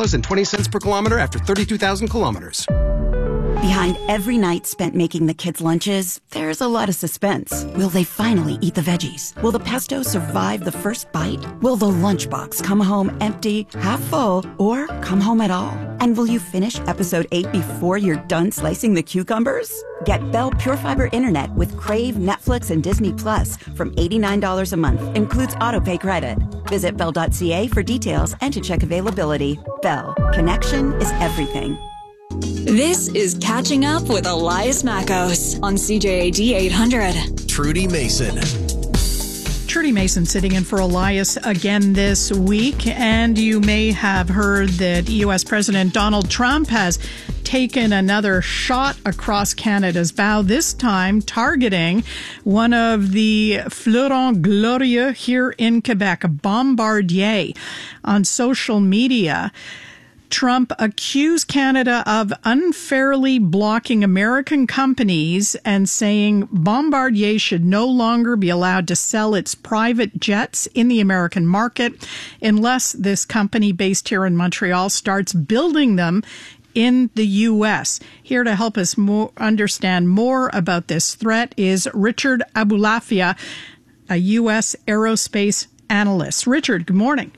$2.20 per kilometer after 32,000 kilometers. Behind every night spent making the kids' lunches, there's a lot of suspense. Will they finally eat the veggies? Will the pesto survive the first bite? Will the lunchbox come home empty, half full, or come home at all? And will you finish episode 8 before you're done slicing the cucumbers? Get Bell Pure Fiber Internet with Crave, Netflix, and Disney Plus from $89 a month. Includes autopay credit. Visit Bell.ca for details and to check availability. Bell. Connection is everything. This is Catching Up with Elias Mackos on CJAD 800. Trudy Mason. Trudy Mason sitting in for Elias again this week. And you may have heard that U.S. President Donald Trump has taken another shot across Canada's bow, this time targeting one of the fleurons glorieux here in Quebec, Bombardier. On social media, Trump accused Canada of unfairly blocking American companies and saying Bombardier should no longer be allowed to sell its private jets in the American market unless this company based here in Montreal starts building them in the U.S. Here to help us understand more about this threat is Richard Abulafia, a U.S. aerospace analyst. Richard, good morning.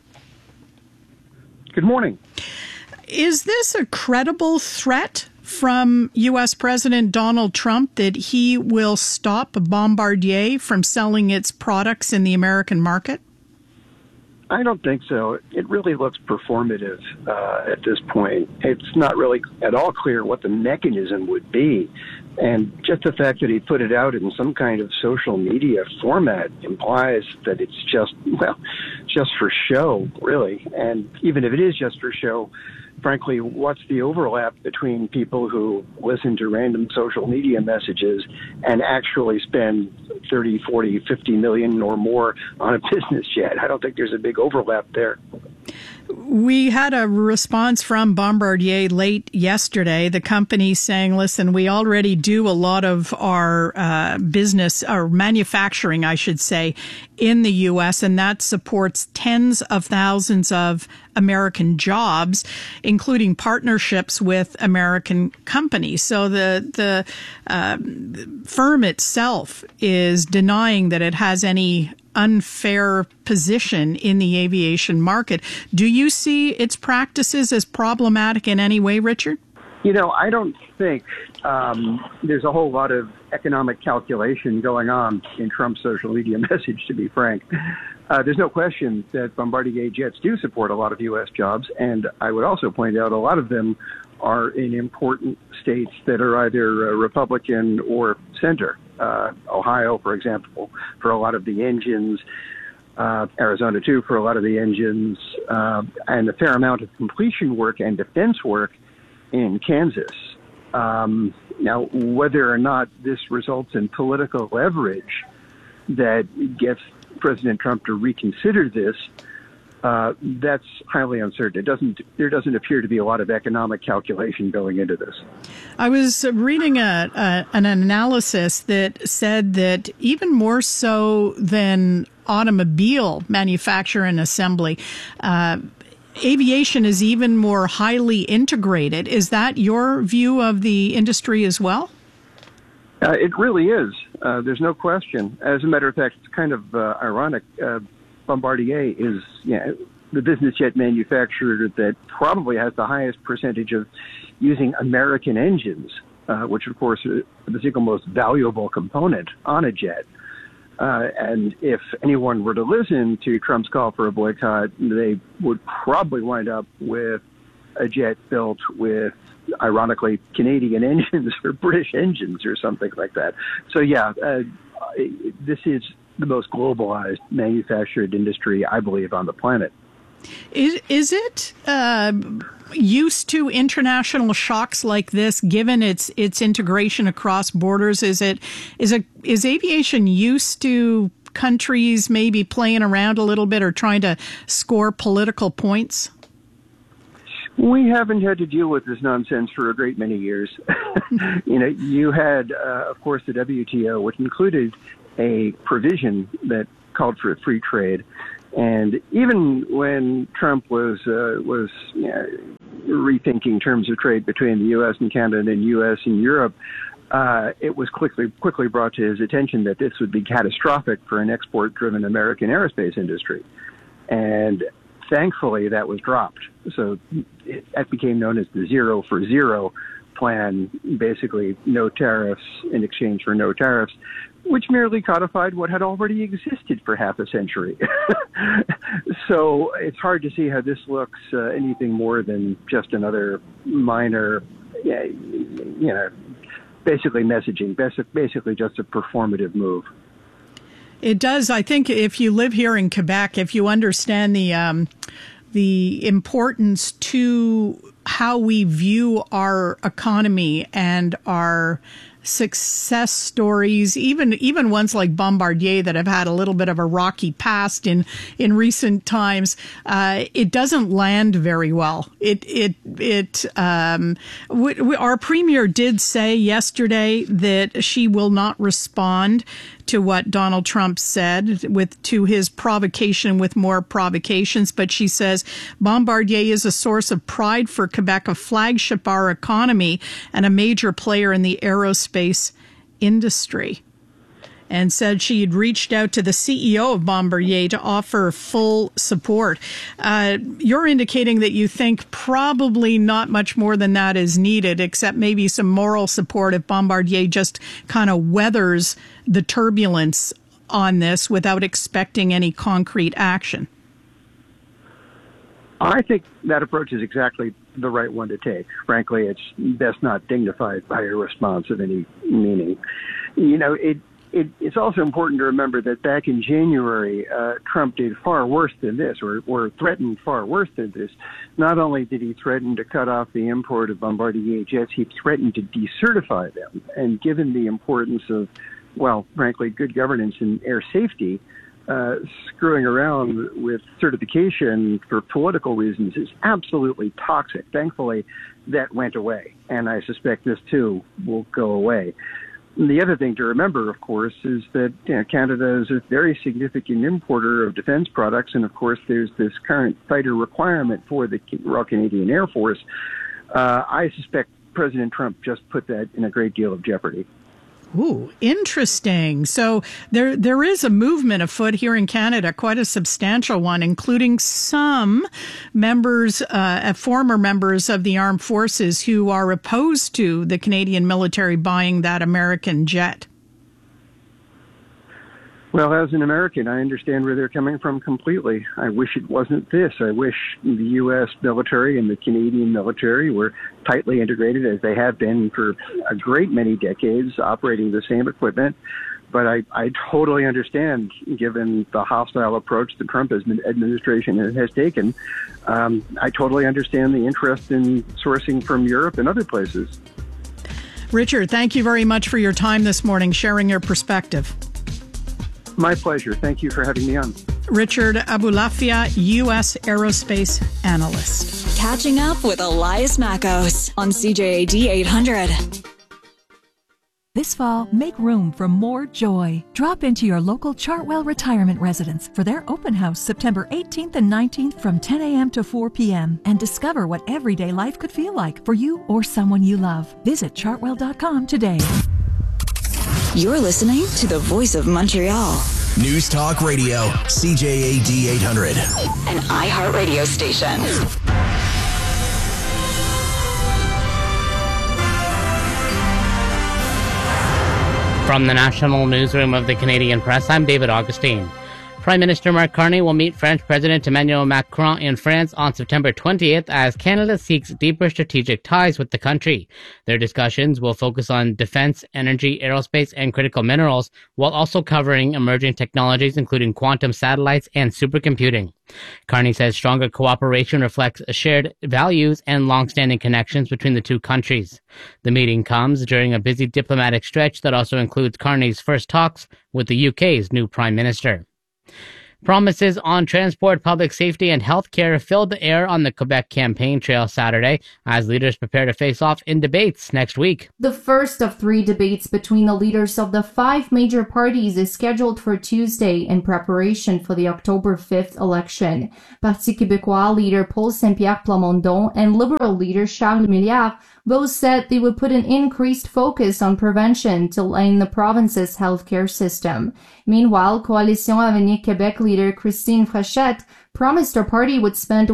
Good morning. Is this a credible threat from U.S. President Donald Trump that he will stop Bombardier from selling its products in the American market? I don't think so. It really looks performative at this point. It's not really at all clear what the mechanism would be. And just the fact that he put it out in some kind of social media format implies that it's just for show, really. And even if it is just for show, frankly, what's the overlap between people who listen to random social media messages and actually spend 30, 40, 50 million or more on a business jet? I don't think there's a big overlap there. We had a response from Bombardier late yesterday, the company saying, listen, we already do a lot of our business, or manufacturing, I should say, in the U.S., and that supports tens of thousands of American jobs, including partnerships with American companies. So the firm itself is denying that it has any unfair position in the aviation market. Do you see its practices as problematic in any way, Richard? You know, I don't think there's a whole lot of economic calculation going on in Trump's social media message, to be frank. There's no question that Bombardier jets do support a lot of U.S. jobs, and I would also point out a lot of them are in important states that are either Republican or center. Ohio, for example, for a lot of the engines, Arizona, too, for a lot of the engines, and a fair amount of completion work and defense work in Kansas. Now, whether or not this results in political leverage that gets President Trump to reconsider this, that's highly uncertain. There doesn't appear to be a lot of economic calculation going into this. I was reading an analysis that said that even more so than automobile manufacture and assembly, aviation is even more highly integrated. Is that your view of the industry as well? It really is. There's no question. As a matter of fact, it's kind of ironic. Bombardier is the business jet manufacturer that probably has the highest percentage of using American engines, which, of course, are the single most valuable component on a jet. And if anyone were to listen to Trump's call for a boycott, they would probably wind up with a jet built with, ironically, Canadian engines or British engines or something like that. So, this is the most globalized manufactured industry, I believe, on the planet. Is it used to international shocks like this, given its integration across borders? Is aviation used to countries maybe playing around a little bit or trying to score political points? We haven't had to deal with this nonsense for a great many years. You had, of course, the WTO, which included a provision that called for free trade. And even when Trump was rethinking terms of trade between the U.S. and Canada and U.S. and Europe, it was quickly brought to his attention that this would be catastrophic for an export-driven American aerospace industry. And thankfully, that was dropped. So that became known as the Zero for Zero plan, basically no tariffs in exchange for no tariffs, which merely codified what had already existed for half a century. So it's hard to see how this looks anything more than just another minor, basically messaging, basically just a performative move. It does. I think if you live here in Quebec, if you understand the importance to how we view our economy and our success stories, even ones like Bombardier that have had a little bit of a rocky past in recent times, it doesn't land very well. Our premier did say yesterday that she will not respond to what Donald Trump said to his provocation with more provocations. But she says Bombardier is a source of pride for Quebec, a flagship of our economy, and a major player in the aerospace industry. And said she had reached out to the CEO of Bombardier to offer full support. You're indicating that you think probably not much more than that is needed, except maybe some moral support if Bombardier just kind of weathers the turbulence on this without expecting any concrete action. I think that approach is exactly the right one to take. Frankly, it's best not dignified by a response of any meaning. It's also important to remember that back in January, Trump did far worse than this, or threatened far worse than this. Not only did he threaten to cut off the import of Bombardier jets, he threatened to decertify them. And given the importance of, well, frankly, good governance in air safety, screwing around with certification for political reasons is absolutely toxic. Thankfully, that went away, and I suspect this, too, will go away. The other thing to remember, of course, is that Canada is a very significant importer of defense products, and of course there's this current fighter requirement for the Royal Canadian Air Force. I suspect President Trump just put that in a great deal of jeopardy. Ooh, interesting. So there is a movement afoot here in Canada, quite a substantial one, including some members, former members of the armed forces who are opposed to the Canadian military buying that American jet. Well, as an American, I understand where they're coming from completely. I wish it wasn't this. I wish the U.S. military and the Canadian military were tightly integrated, as they have been for a great many decades, operating the same equipment. But I totally understand, given the hostile approach the Trump administration has taken, I totally understand the interest in sourcing from Europe and other places. Richard, thank you very much for your time this morning, sharing your perspective. My pleasure. Thank you for having me on. Richard Abulafia, U.S. aerospace analyst. Catching up with Elias Mackos on CJAD 800. This fall, make room for more joy. Drop into your local Chartwell Retirement Residence for their open house September 18th and 19th from 10 a.m. to 4 p.m. and discover what everyday life could feel like for you or someone you love. Visit chartwell.com today. You're listening to the Voice of Montreal. News Talk Radio, CJAD 800. An iHeartRadio station. From the National Newsroom of the Canadian Press, I'm David Augustine. Prime Minister Mark Carney will meet French President Emmanuel Macron in France on September 20th as Canada seeks deeper strategic ties with the country. Their discussions will focus on defense, energy, aerospace, and critical minerals, while also covering emerging technologies including quantum satellites and supercomputing. Carney says stronger cooperation reflects shared values and long-standing connections between the two countries. The meeting comes during a busy diplomatic stretch that also includes Carney's first talks with the UK's new Prime Minister. Promises on transport, public safety, and healthcare filled the air on the Quebec campaign trail Saturday as leaders prepare to face off in debates next week. The first of 3 debates between the leaders of the 5 major parties is scheduled for Tuesday in preparation for the October 5th election. Parti Québécois leader Paul Saint-Pierre Plamondon and Liberal leader Charles Milliard both said they would put an increased focus on prevention to line the province's healthcare system. Meanwhile, Coalition Avenir Québec leader Christine Frechette promised her party would spend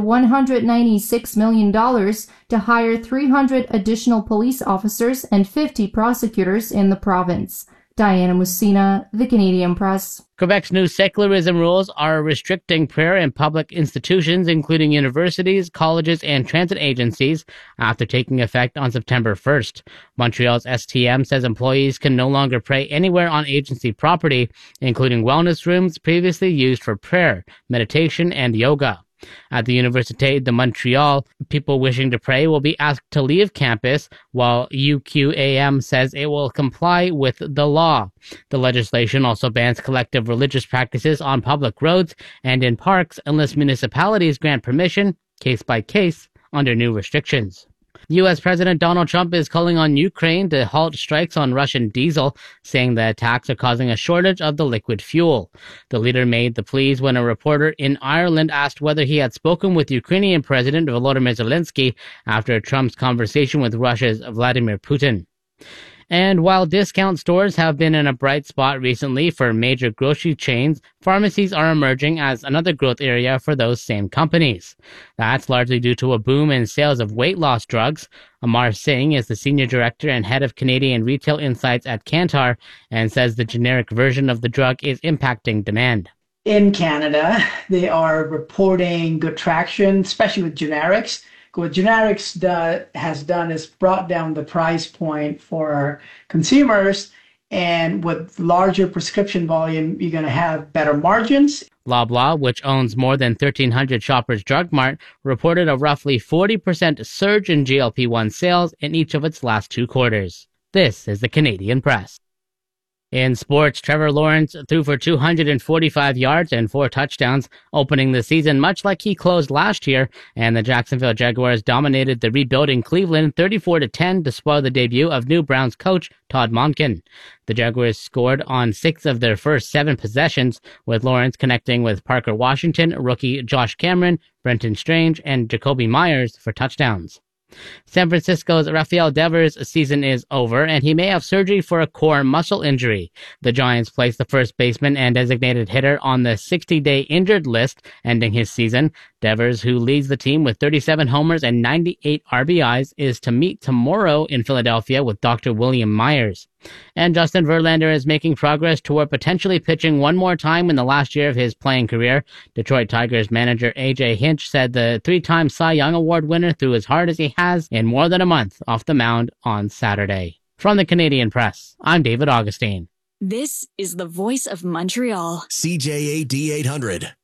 $196 million to hire 300 additional police officers and 50 prosecutors in the province. Diana Mussina, The Canadian Press. Quebec's new secularism rules are restricting prayer in public institutions, including universities, colleges, and transit agencies, after taking effect on September 1st. Montreal's STM says employees can no longer pray anywhere on agency property, including wellness rooms previously used for prayer, meditation, and yoga. At the Université de Montréal, people wishing to pray will be asked to leave campus, while UQAM says it will comply with the law. The legislation also bans collective religious practices on public roads and in parks unless municipalities grant permission, case by case, under new restrictions. U.S. President Donald Trump is calling on Ukraine to halt strikes on Russian diesel, saying the attacks are causing a shortage of the liquid fuel. The leader made the pleas when a reporter in Ireland asked whether he had spoken with Ukrainian President Volodymyr Zelensky after Trump's conversation with Russia's Vladimir Putin. And while discount stores have been in a bright spot recently for major grocery chains, pharmacies are emerging as another growth area for those same companies. That's largely due to a boom in sales of weight loss drugs. Amar Singh is the senior director and head of Canadian retail insights at Kantar and says the generic version of the drug is impacting demand. In Canada, they are reporting good traction, especially with generics. What generics has done is brought down the price point for consumers, and with larger prescription volume, you're going to have better margins. Loblaw, which owns more than 1,300 Shoppers Drug Mart, reported a roughly 40% surge in GLP-1 sales in each of its last 2 quarters. This is the Canadian Press. In sports, Trevor Lawrence threw for 245 yards and 4 touchdowns, opening the season much like he closed last year, and the Jacksonville Jaguars dominated the rebuilding Cleveland 34-10 to spoil the debut of new Browns coach Todd Monken. The Jaguars scored on 6 of their first 7 possessions, with Lawrence connecting with Parker Washington, rookie Josh Cameron, Brenton Strange, and Jacoby Myers for touchdowns. San Francisco's Rafael Devers' season is over, and he may have surgery for a core muscle injury. The Giants placed the first baseman and designated hitter on the 60-day injured list, ending his season. Devers, who leads the team with 37 homers and 98 RBIs, is to meet tomorrow in Philadelphia with Dr. William Myers. And Justin Verlander is making progress toward potentially pitching one more time in the last year of his playing career. Detroit Tigers manager A.J. Hinch said the 3-time Cy Young Award winner threw as hard as he has in more than a month off the mound on Saturday. From the Canadian Press, I'm David Augustine. This is the voice of Montreal. CJAD 800.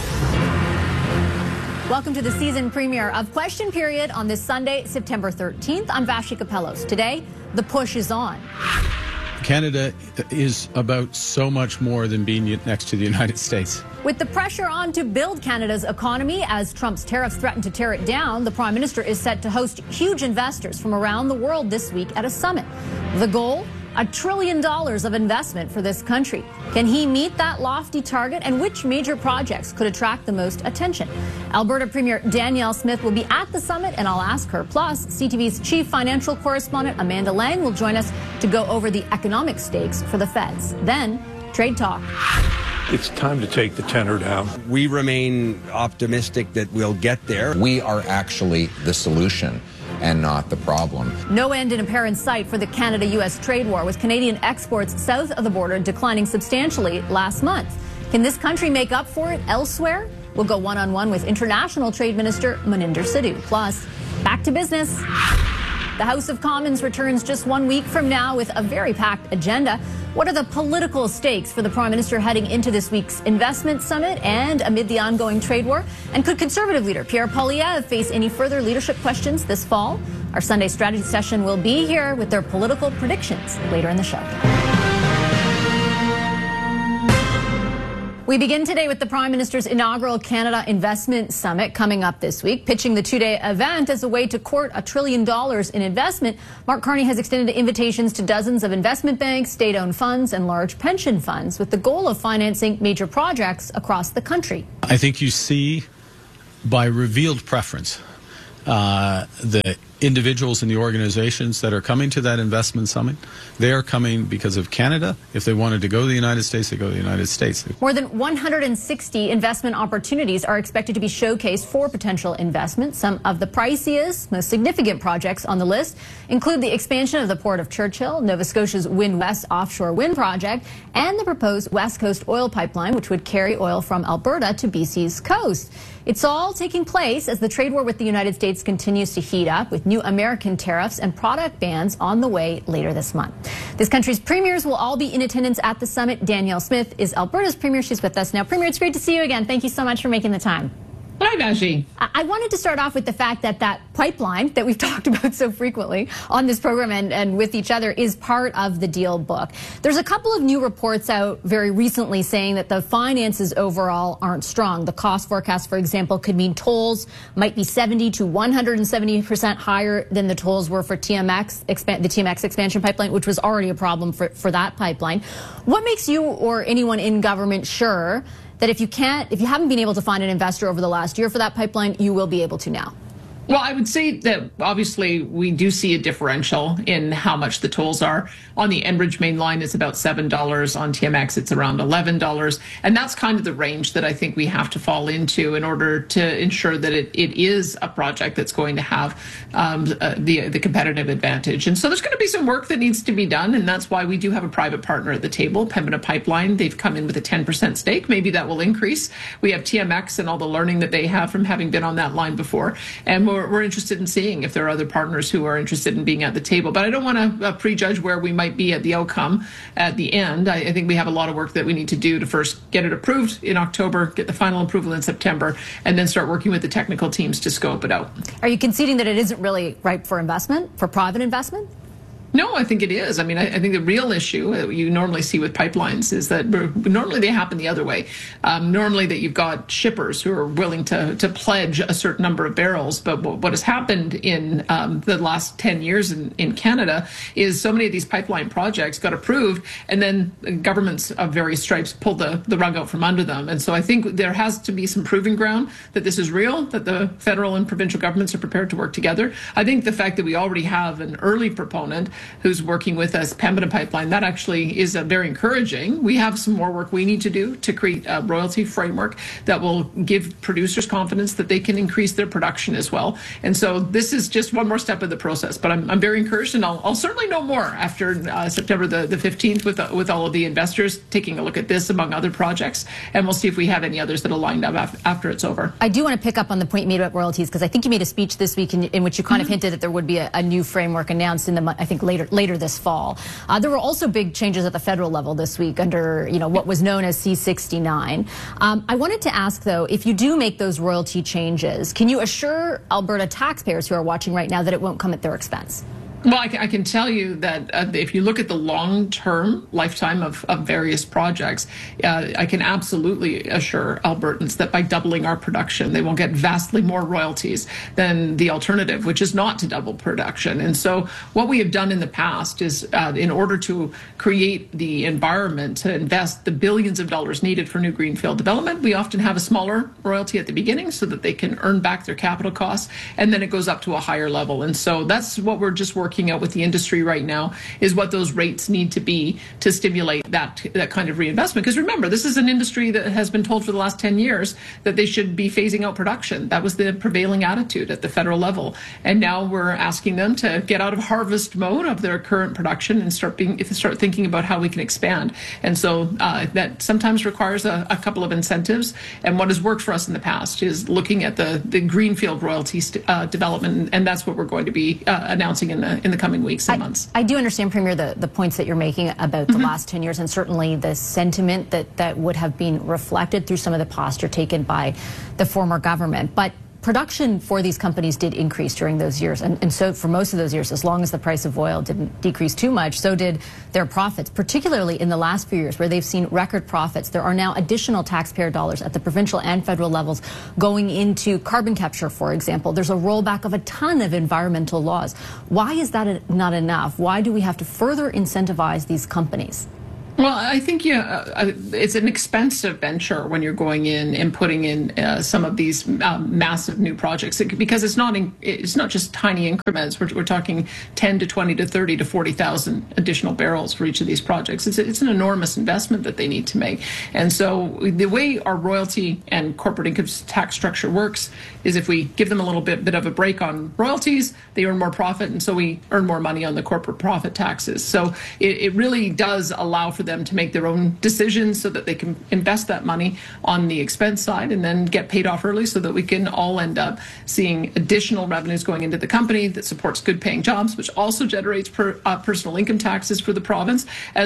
Welcome to the season premiere of Question Period on this Sunday, September 13th. I'm Vashi Kapelos. Today, the push is on. Canada is about so much more than being next to the United States. With the pressure on to build Canada's economy as Trump's tariffs threaten to tear it down, the Prime Minister is set to host huge investors from around the world this week at a summit. The goal? $1 trillion of investment for this country. Can he meet that lofty target, and which major projects could attract the most attention? Alberta Premier Danielle Smith will be at the summit, and I'll ask her. Plus, CTV's chief financial correspondent Amanda Lang will join us to go over the economic stakes for the feds. Then, Trade Talk. It's time to take the tenor down. We remain optimistic that we'll get there. We are actually the solution and not the problem. No end in apparent sight for the Canada-U.S. trade war, with Canadian exports south of the border declining substantially last month. Can this country make up for it elsewhere? We'll go one-on-one with International Trade Minister Maninder Sidhu. Plus, back to business. The House of Commons returns just 1 week from now with a very packed agenda. What are the political stakes for the Prime Minister heading into this week's investment summit and amid the ongoing trade war? And could Conservative leader Pierre Poilievre face any further leadership questions this fall? Our Sunday strategy session will be here with their political predictions later in the show. We begin today with the Prime Minister's inaugural Canada Investment Summit coming up this week. Pitching the two-day event as a way to court $1 trillion in investment, Mark Carney has extended invitations to dozens of investment banks, state-owned funds, and large pension funds with the goal of financing major projects across the country. I think you see by revealed preference the individuals and the organizations that are coming to that investment summit. They are coming because of Canada. If they wanted to go to the United States, they go to the United States. More than 160 investment opportunities are expected to be showcased for potential investment. Some of the priciest, most significant projects on the list include the expansion of the Port of Churchill, Nova Scotia's Wind West offshore wind project, and the proposed West Coast oil pipeline, which would carry oil from Alberta to BC's coast. It's all taking place as the trade war with the United States continues to heat up, with new American tariffs and product bans on the way later this month. This country's premiers will all be in attendance at the summit. Danielle Smith is Alberta's premier. She's with us now. Premier, it's great to see you again. Thank you so much for making the time. Hi, Vaji. I wanted to start off with the fact that that pipeline that we've talked about so frequently on this program and with each other is part of the deal book. There's a couple of new reports out very recently saying that the finances overall aren't strong. The cost forecast, for example, could mean tolls might be 70 to 170% higher than the tolls were for TMX, the TMX expansion pipeline, which was already a problem for that pipeline. What makes you or anyone in government sure that if you haven't been able to find an investor over the last year for that pipeline, you will be able to now? Well, I would say that obviously we do see a differential in how much the tolls are. On the Enbridge main line, it's about $7. On TMX, it's around $11. And that's kind of the range that I think we have to fall into in order to ensure that it is a project that's going to have the competitive advantage. And so there's going to be some work that needs to be done. And that's why we do have a private partner at the table, Pembina Pipeline. They've come in with a 10% stake. Maybe that will increase. We have TMX and all the learning that they have from having been on that line before. And we're interested in seeing if there are other partners who are interested in being at the table. But I don't want to prejudge where we might be at the outcome at the end. I think we have a lot of work that we need to do to first get it approved in October, get the final approval in September, and then start working with the technical teams to scope it out. Are you conceding that it isn't really ripe for investment, for private investment? No, I think it is. I mean, I think the real issue that you normally see with pipelines is that normally they happen the other way. Normally that you've got shippers who are willing to pledge a certain number of barrels. But what has happened in the last 10 years in Canada is so many of these pipeline projects got approved and then governments of various stripes pulled the rug out from under them. And so I think there has to be some proving ground that this is real, that the federal and provincial governments are prepared to work together. I think the fact that we already have an early proponent who's working with us, Pembina Pipeline, that actually is very encouraging. We have some more work we need to do to create a royalty framework that will give producers confidence that they can increase their production as well. And so this is just one more step of the process. But I'm very encouraged, and I'll certainly know more after September the 15th with all of the investors taking a look at this among other projects. And we'll see if we have any others that are lined up after it's over. I do want to pick up on the point you made about royalties, because I think you made a speech this week in which you kind of hinted that there would be a new framework announced in the, I think, later this fall. There were also big changes at the federal level this week under, what was known as C-69. I wanted to ask, though, if you do make those royalty changes, can you assure Alberta taxpayers who are watching right now that it won't come at their expense? Well, I can tell you that if you look at the long-term lifetime of various projects, I can absolutely assure Albertans that by doubling our production, they will get vastly more royalties than the alternative, which is not to double production. And so what we have done in the past is in order to create the environment to invest the billions of dollars needed for new greenfield development, we often have a smaller royalty at the beginning so that they can earn back their capital costs, and then it goes up to a higher level. And so that's what we're just working out with the industry right now, is what those rates need to be to stimulate that kind of reinvestment. Because remember, this is an industry that has been told for the last 10 years that they should be phasing out production. That was the prevailing attitude at the federal level. And now we're asking them to get out of harvest mode of their current production and start thinking about how we can expand. And so that sometimes requires a couple of incentives. And what has worked for us in the past is looking at the greenfield royalties development, and that's what we're going to be announcing in the coming weeks and months. I do understand, Premier, the points that you're making about the last 10 years, and certainly the sentiment that would have been reflected through some of the posture taken by the former government. But production for these companies did increase during those years. And so for most of those years, as long as the price of oil didn't decrease too much, so did their profits, particularly in the last few years where they've seen record profits. There are now additional taxpayer dollars at the provincial and federal levels going into carbon capture, for example. There's a rollback of a ton of environmental laws. Why is that not enough? Why do we have to further incentivize these companies? Well, I think it's an expensive venture when you're going in and putting in some of these massive new projects, because it's not just tiny increments. We're talking 10 to 20 to 30 to 40,000 additional barrels for each of these projects. It's an enormous investment that they need to make. And so the way our royalty and corporate income tax structure works is if we give them a little bit of a break on royalties, they earn more profit, and so we earn more money on the corporate profit taxes. So it really does allow for them to make their own decisions so that they can invest that money on the expense side and then get paid off early so that we can all end up seeing additional revenues going into the company that supports good paying jobs, which also generates personal income taxes for the province,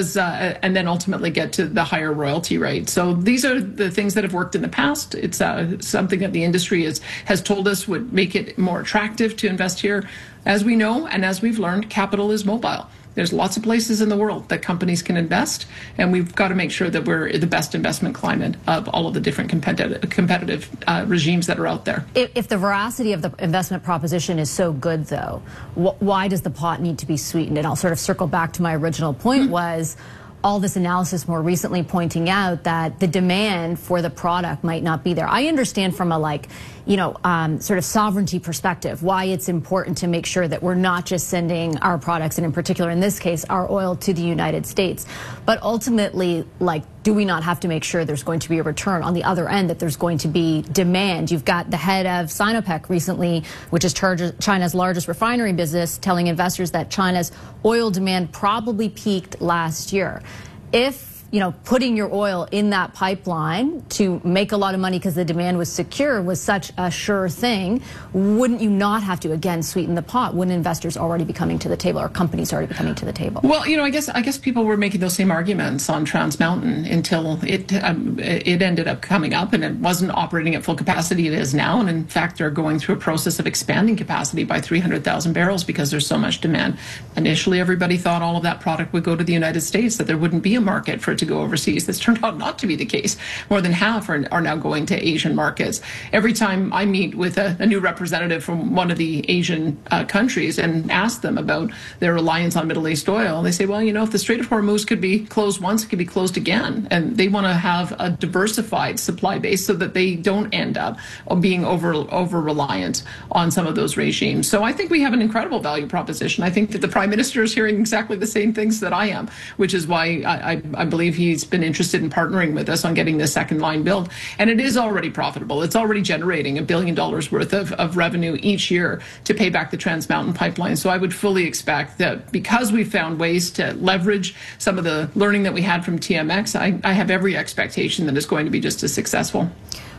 and then ultimately get to the higher royalty rate. So these are the things that have worked in the past. It's something that the industry has told us would make it more attractive to invest here. As we know, and as we've learned, capital is mobile. There's lots of places in the world that companies can invest, and we've got to make sure that we're the best investment climate of all of the different competitive regimes that are out there. If the veracity of the investment proposition is so good, though, why does the pot need to be sweetened? And I'll sort of circle back to my original point was all this analysis more recently pointing out that the demand for the product might not be there. I understand from a sort of sovereignty perspective why it's important to make sure that we're not just sending our products, and in particular in this case our oil, to the United States. But ultimately, do we not have to make sure there's going to be a return on the other end, that there's going to be demand? You've got the head of Sinopec recently, which is China's largest refinery business, telling investors that China's oil demand probably peaked last year. If putting your oil in that pipeline to make a lot of money because the demand was secure was such a sure thing, wouldn't you not have to, again, sweeten the pot? Wouldn't investors already be coming to the table, or companies already be coming to the table? Well, I guess people were making those same arguments on Trans Mountain until it ended up coming up and it wasn't operating at full capacity. It is now, and in fact, they're going through a process of expanding capacity by 300,000 barrels because there's so much demand. Initially, everybody thought all of that product would go to the United States, that there wouldn't be a market for it to go overseas. This turned out not to be the case. More than half are now going to Asian markets. Every time I meet with a new representative from one of the Asian countries and ask them about their reliance on Middle East oil, they say, well, if the Strait of Hormuz could be closed once, it could be closed again. And they want to have a diversified supply base so that they don't end up being over reliant on some of those regimes. So I think we have an incredible value proposition. I think that the Prime Minister is hearing exactly the same things that I am, which is why I believe he's been interested in partnering with us on getting the second line built. And it is already profitable. It's already generating $1 billion worth of revenue each year to pay back the Trans Mountain pipeline. So I would fully expect that because we've found ways to leverage some of the learning that we had from TMX, I have every expectation that it's going to be just as successful.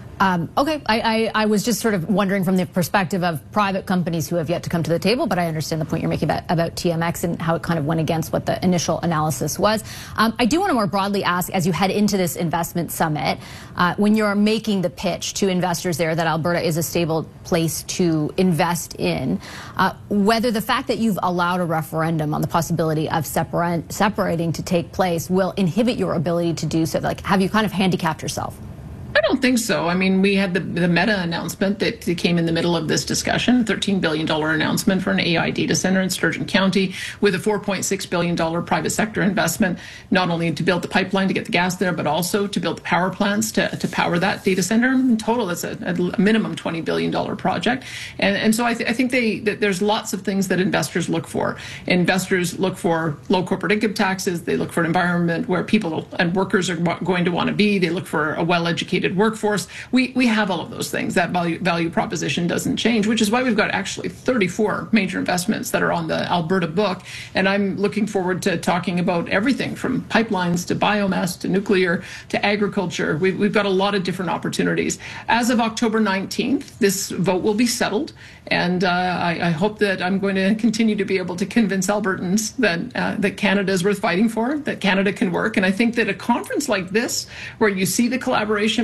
Okay, I was just sort of wondering from the perspective of private companies who have yet to come to the table, but I understand the point you're making about TMX and how it kind of went against what the initial analysis was. I do want to more broadly ask, as you head into this investment summit, when you're making the pitch to investors there that Alberta is a stable place to invest in, whether the fact that you've allowed a referendum on the possibility of separating to take place will inhibit your ability to do so. Have you kind of handicapped yourself? I don't think so. I mean, we had the Meta announcement that came in the middle of this discussion, $13 billion announcement for an AI data center in Sturgeon County with a $4.6 billion private sector investment, not only to build the pipeline to get the gas there, but also to build the power plants to power that data center. In total, it's a minimum $20 billion project. And so I think there's lots of things that investors look for. Investors look for low corporate income taxes. They look for an environment where people and workers are going to want to be. They look for a well-educated workforce. We have all of those things. That value proposition doesn't change, which is why we've got actually 34 major investments that are on the Alberta book. And I'm looking forward to talking about everything from pipelines to biomass to nuclear to agriculture. We've got a lot of different opportunities. As of October 19th, this vote will be settled. And I hope that I'm going to continue to be able to convince Albertans that Canada is worth fighting for, that Canada can work. And I think that a conference like this, where you see the collaboration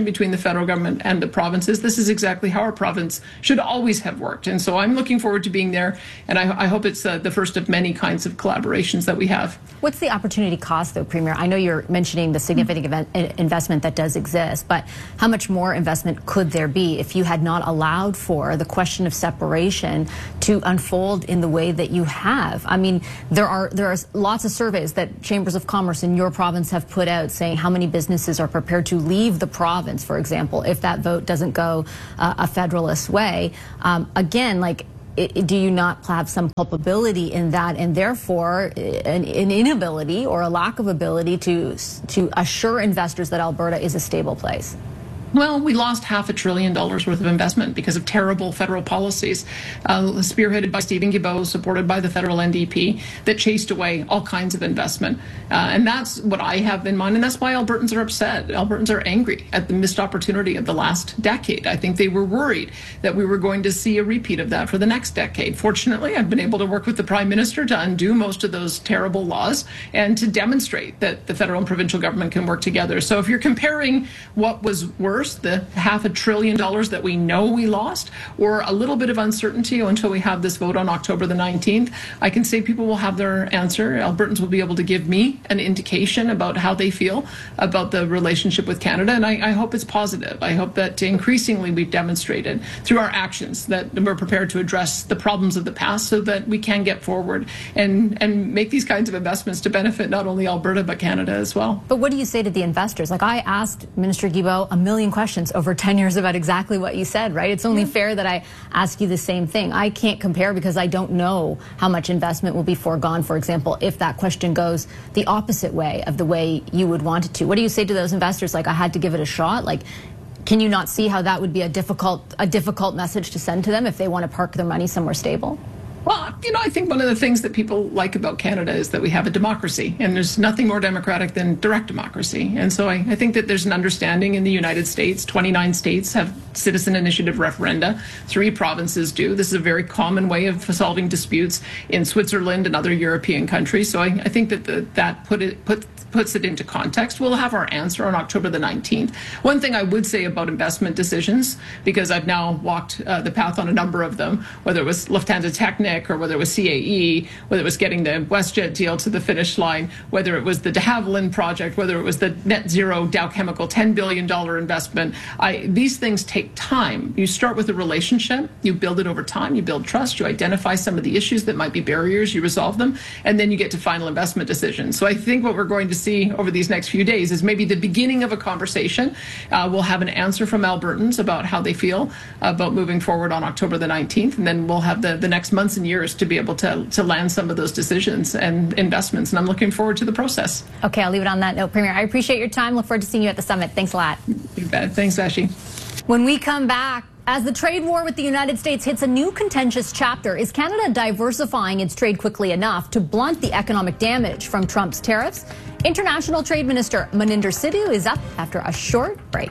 collaboration between the federal government and the provinces. This is exactly how our province should always have worked. And so I'm looking forward to being there, and I hope it's the first of many kinds of collaborations that we have. What's the opportunity cost, though, Premier? I know you're mentioning the significant investment that does exist, but how much more investment could there be if you had not allowed for the question of separation to unfold in the way that you have? I mean, there are lots of surveys that chambers of commerce in your province have put out saying how many businesses are prepared to leave the province, for example, if that vote doesn't go a federalist way. Again, like, do you not have some culpability in that, and therefore an inability or a lack of ability to assure investors that Alberta is a stable place? Well, we lost $500 billion worth of investment because of terrible federal policies, spearheaded by Stephen Guilbeault, supported by the federal NDP, that chased away all kinds of investment. And that's what I have in mind, and that's why Albertans are upset. Albertans are angry at the missed opportunity of the last decade. I think they were worried that we were going to see a repeat of that for the next decade. Fortunately, I've been able to work with the Prime Minister to undo most of those terrible laws and to demonstrate that the federal and provincial government can work together. So if you're comparing what was worse, the $500 billion that we know we lost, or a little bit of uncertainty until we have this vote on October the 19th, I can say people will have their answer. Albertans will be able to give me an indication about how they feel about the relationship with Canada, and I hope it's positive. I hope that increasingly we've demonstrated through our actions that we're prepared to address the problems of the past so that we can get forward and make these kinds of investments to benefit not only Alberta but Canada as well. But what do you say to the investors? Like, I asked Minister Guilbeault a million questions over 10 years about exactly what you said, right? It's only fair that I ask you the same thing. I can't compare because I don't know how much investment will be foregone, for example, if that question goes the opposite way of the way you would want it to. What do you say to those investors? Like, I had to give it a shot? Like, can you not see how that would be a difficult message to send to them if they want to park their money somewhere stable? Well, I think one of the things that people like about Canada is that we have a democracy, and there's nothing more democratic than direct democracy. And so I think that there's an understanding in the United States. 29 states have citizen initiative referenda. 3 provinces do. This is a very common way of solving disputes in Switzerland and other European countries. So I think that puts it into context. We'll have our answer on October the 19th. One thing I would say about investment decisions, because I've now walked the path on a number of them, whether it was Lufthansa Technik or whether it was CAE, whether it was getting the WestJet deal to the finish line, whether it was the de Havilland project, whether it was the net zero Dow Chemical $10 billion investment. These things take time. You start with a relationship, you build it over time, you build trust, you identify some of the issues that might be barriers, you resolve them, and then you get to final investment decisions. So I think what we're going to see over these next few days is maybe the beginning of a conversation. We'll have an answer from Albertans about how they feel about moving forward on October the 19th, and then we'll have the next months and years to be able to land some of those decisions and investments, and I'm looking forward to the process. Okay, I'll leave it on that note. Premier, I appreciate your time. Look forward to seeing you at the summit. Thanks a lot. You bet. Thanks, Vashi. When we come back, as the trade war with the United States hits a new contentious chapter, is Canada diversifying its trade quickly enough to blunt the economic damage from Trump's tariffs? International Trade Minister Maninder Sidhu is up after a short break.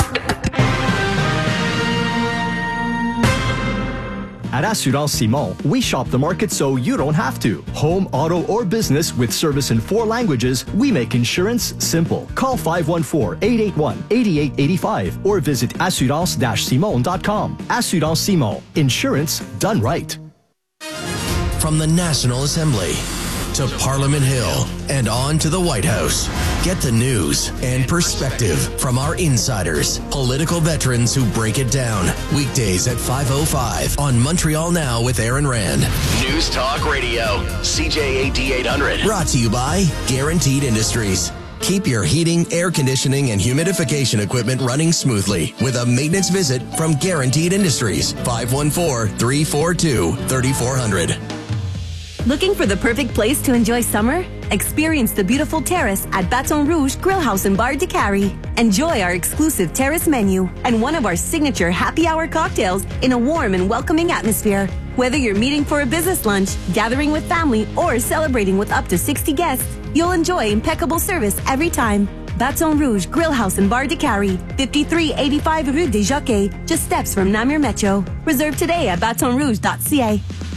At Assurance Simon, we shop the market so you don't have to. Home, auto, or business with service in 4 languages, we make insurance simple. Call 514-881-8885 or visit assurance-simon.com. Assurance Simon. Insurance done right. From the National Assembly to Parliament Hill and on to the White House. Get the news and perspective from our insiders, political veterans who break it down. Weekdays at 5:05 on Montreal Now with Aaron Rand. News Talk Radio, CJAD 800. Brought to you by Guaranteed Industries. Keep your heating, air conditioning, and humidification equipment running smoothly with a maintenance visit from Guaranteed Industries. 514-342-3400. Looking for the perfect place to enjoy summer? Experience the beautiful terrace at Baton Rouge Grill House and Bar de Cary. Enjoy our exclusive terrace menu and one of our signature happy hour cocktails in a warm and welcoming atmosphere. Whether you're meeting for a business lunch, gathering with family, or celebrating with up to 60 guests, you'll enjoy impeccable service every time. Baton Rouge Grill House and Bar de Cary, 5385 Rue des Jockeys, just steps from Namur Metro. Reserve today at batonrouge.ca.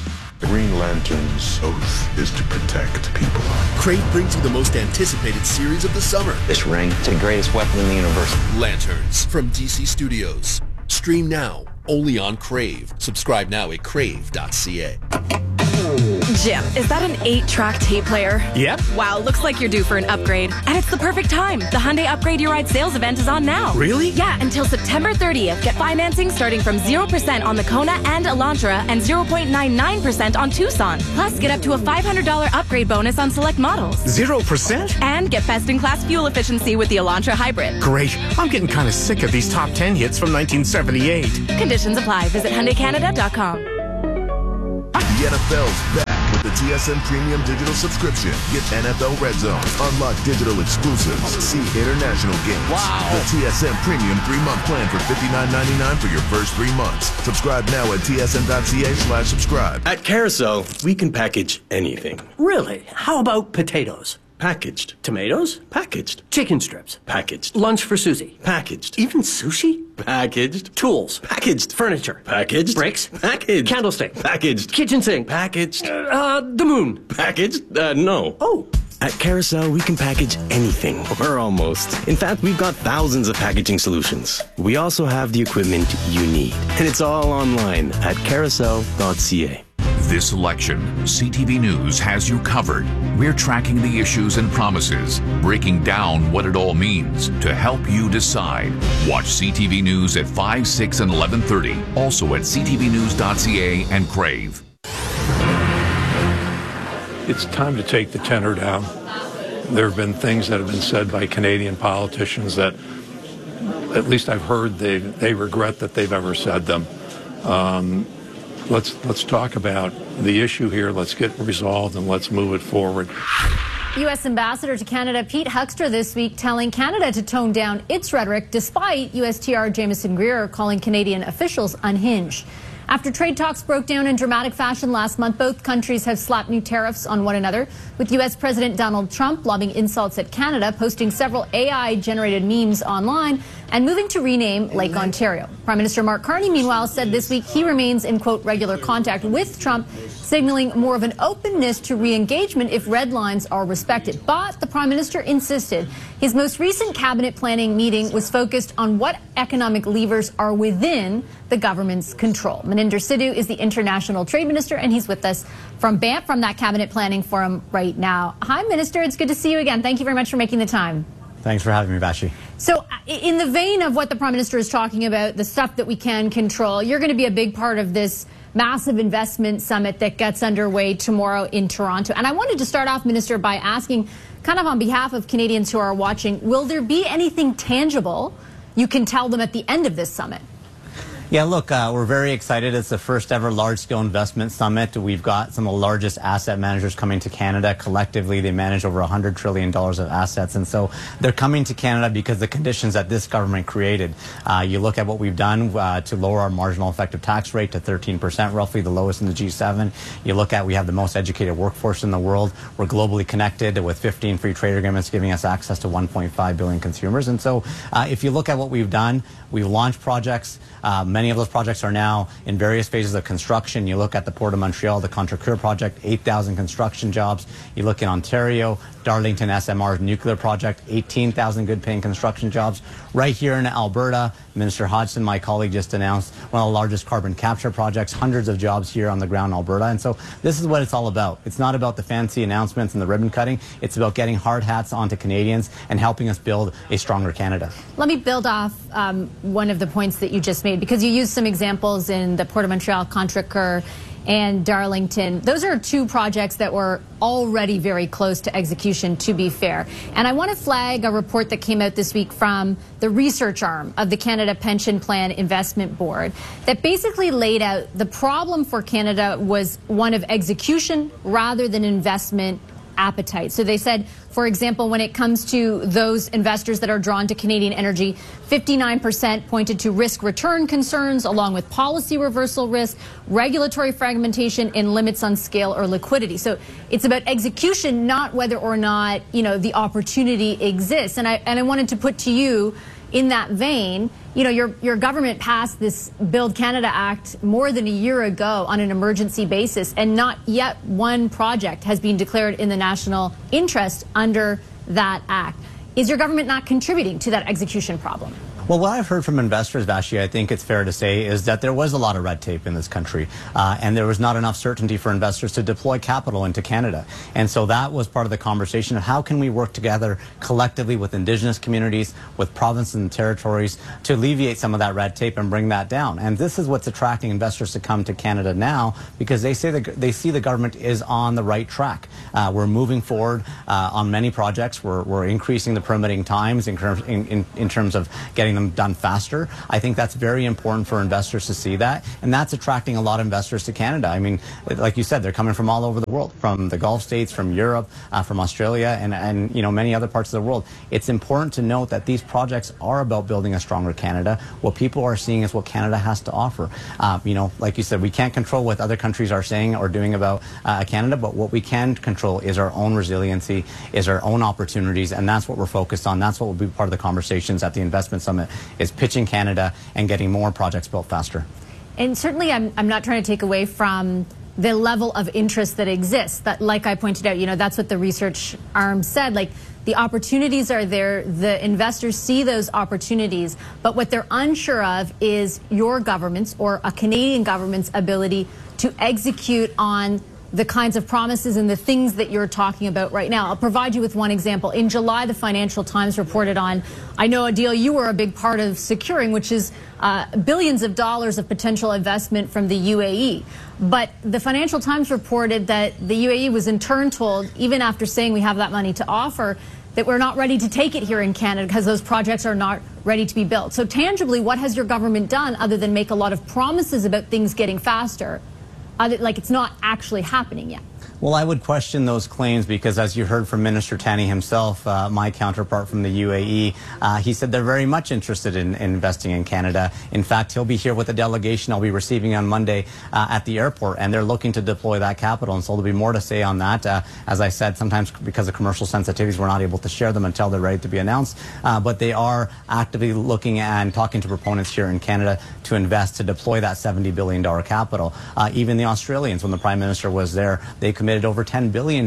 Green Lantern's oath is to protect people. Crave brings you the most anticipated series of the summer. This ring, it's the greatest weapon in the universe. Lanterns from DC Studios. Stream now, only on Crave. Subscribe now at crave.ca. Jim, is that an 8-track tape player? Yep. Wow, looks like you're due for an upgrade. And it's the perfect time. The Hyundai Upgrade Your Ride sales event is on now. Really? Yeah, until September 30th. Get financing starting from 0% on the Kona and Elantra and 0.99% on Tucson. Plus, get up to a $500 upgrade bonus on select models. 0%? And get best-in-class fuel efficiency with the Elantra Hybrid. Great. I'm getting kind of sick of these top 10 hits from 1978. Conditions apply. Visit HyundaiCanada.com. The NFL's back with the TSN Premium Digital Subscription. Get NFL Red Zone, unlock digital exclusives, see international games. Wow. The TSN Premium 3-month plan for $59.99 for your first 3 months. Subscribe now at tsn.ca/subscribe. At Carousel, we can package anything. Really? How about potatoes? Packaged. Tomatoes? Packaged. Chicken strips? Packaged. Lunch for Susie? Packaged. Even sushi? Packaged. Tools? Packaged. Furniture? Packaged. Bricks? Packaged. Candlestick? Packaged. Kitchen sink? Packaged. The moon? Packaged? No. Oh. At Carousel, we can package anything, or almost. In fact, we've got thousands of packaging solutions. We also have the equipment you need. And it's all online at carousel.ca. This election, CTV News has you covered. We're tracking the issues and promises, breaking down what it all means to help you decide. Watch CTV News at 5, 6, and 11:30. Also at ctvnews.ca and Crave. It's time to take the tenor down. There have been things that have been said by Canadian politicians that, at least I've heard, they regret that they've ever said them. Let's talk about the issue here. Let's get resolved and let's move it forward. U.S. Ambassador to Canada Pete Huckstra this week telling Canada to tone down its rhetoric despite USTR Jameson Greer calling Canadian officials unhinged. After trade talks broke down in dramatic fashion last month, both countries have slapped new tariffs on one another, with U.S. President Donald Trump lobbing insults at Canada, posting several AI-generated memes online, and moving to rename Lake Ontario. Prime Minister Mark Carney, meanwhile, said this week he remains in, quote, regular contact with Trump, signaling more of an openness to re-engagement if red lines are respected. But the Prime Minister insisted his most recent cabinet planning meeting was focused on what economic levers are within the government's control. Maninder Sidhu is the International Trade Minister, and he's with us from Banff from that cabinet planning forum right now. Hi, Minister. It's good to see you again. Thank you very much for making the time. Thanks for having me, Vashi. So in the vein of what the Prime Minister is talking about, the stuff that we can control, you're going to be a big part of this massive investment summit that gets underway tomorrow in Toronto. And I wanted to start off, Minister, by asking, kind of on behalf of Canadians who are watching, will there be anything tangible you can tell them at the end of this summit? Yeah, look, we're very excited. It's the first ever large-scale investment summit. We've got some of the largest asset managers coming to Canada. Collectively, they manage over $100 trillion of assets. And so they're coming to Canada because the conditions that this government created. You look at what we've done to lower our marginal effective tax rate to 13%, roughly the lowest in the G7. You look at we have the most educated workforce in the world. We're globally connected with 15 free trade agreements giving us access to 1.5 billion consumers. And so if you look at what we've done, we've launched projects. Many of those projects are now in various phases of construction. You look at the Port of Montreal, the Contrecoeur project, 8,000 construction jobs. You look in Ontario, Darlington SMR's nuclear project, 18,000 good-paying construction jobs. Right here in Alberta, Minister Hodgson, my colleague, just announced one of the largest carbon capture projects, hundreds of jobs here on the ground in Alberta. And so this is what it's all about. It's not about the fancy announcements and the ribbon cutting. It's about getting hard hats onto Canadians and helping us build a stronger Canada. Let me build off one of the points that you just made, because you used some examples in the Port of Montreal, Contrecoeur, and Darlington. Those are two projects that were already very close to execution, to be fair. And I want to flag a report that came out this week from the research arm of the Canada Pension Plan Investment Board that basically laid out the problem for Canada was one of execution rather than investment appetite. So they said, for example, when it comes to those investors that are drawn to Canadian energy, 59% pointed to risk-return concerns along with policy reversal risk, regulatory fragmentation, and limits on scale or liquidity. So it's about execution, not whether or not, the opportunity exists. And I wanted to put to you, in that vein, You know, your government passed this Build Canada Act more than a year ago on an emergency basis, and not yet one project has been declared in the national interest under that act. Is your government not contributing to that execution problem? Well, what I've heard from investors, Vashi, I think it's fair to say, is that there was a lot of red tape in this country, and there was not enough certainty for investors to deploy capital into Canada. And so that was part of the conversation of how can we work together collectively with Indigenous communities, with provinces and territories to alleviate some of that red tape and bring that down. And this is what's attracting investors to come to Canada now, because they say they see the government is on the right track. We're moving forward on many projects. We're increasing the permitting times in terms of getting them done faster. I think that's very important for investors to see that, and that's attracting a lot of investors to Canada. I mean, like you said, they're coming from all over the world, from the Gulf states, from Europe, from Australia, and you know, many other parts of the world. It's important to note that these projects are about building a stronger Canada. What people are seeing is what Canada has to offer. You know, like you said, we can't control what other countries are saying or doing about Canada, but what we can control is our own resiliency, is our own opportunities, and that's what we're focused on. That's what will be part of the conversations at the Investment Summit, is pitching Canada and getting more projects built faster. And certainly I'm not trying to take away from the level of interest that exists. That, like I pointed out, you know, that's what the research arm said. Like, the opportunities are there, the investors see those opportunities, but what they're unsure of is your government's or a Canadian government's ability to execute on the kinds of promises and the things that you're talking about right now. I'll provide you with one example. In July, the Financial Times reported on, I know, a deal you were a big part of securing, which is billions of dollars of potential investment from the UAE. But the Financial Times reported that the UAE was in turn told, even after saying we have that money to offer, that we're not ready to take it here in Canada because those projects are not ready to be built. So tangibly, what has your government done other than make a lot of promises about things getting faster? Like, it's not actually happening yet. Well, I would question those claims because, as you heard from Minister Tani himself, my counterpart from the UAE, he said they're very much interested in investing in Canada. In fact, he'll be here with a delegation I'll be receiving on Monday at the airport, and they're looking to deploy that capital. And so there'll be more to say on that. As I said, sometimes because of commercial sensitivities, we're not able to share them until they're ready to be announced. But they are actively looking and talking to proponents here in Canada to invest, to deploy that $70 billion capital. Even the Australians, when the Prime Minister was there, they committed over $10 billion